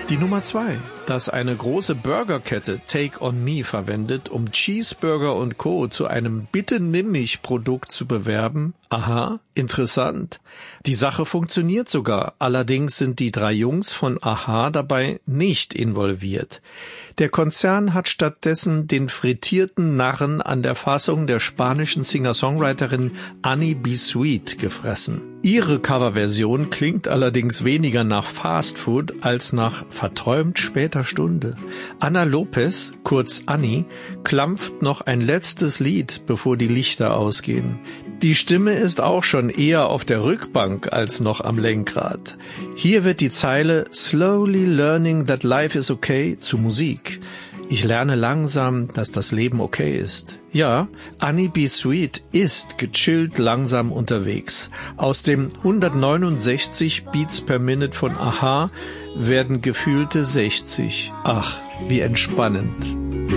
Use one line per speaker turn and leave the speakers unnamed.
Die Nummer 2, dass eine große Burgerkette Take on Me verwendet, um Cheeseburger und Co. zu einem Bitte-Nimm-mich-Produkt zu bewerben. Aha, interessant. Die Sache funktioniert sogar. Allerdings sind die 3 Jungs von Aha dabei nicht involviert. Der Konzern hat stattdessen den frittierten Narren an der Fassung der spanischen Singer-Songwriterin Annie B. Sweet gefressen. Ihre Coverversion klingt allerdings weniger nach Fast Food als nach verträumt später Stunde. Ana Lopez, kurz Annie, klampft noch ein letztes Lied, bevor die Lichter ausgehen. Die Stimme ist auch schon eher auf der Rückbank als noch am Lenkrad. Hier wird die Zeile Slowly learning that life is okay zu Musik. Ich lerne langsam, dass das Leben okay ist. Ja, Annie B. Sweet ist gechillt langsam unterwegs. Aus dem 169 Beats per Minute von Aha werden gefühlte 60. Ach, wie entspannend.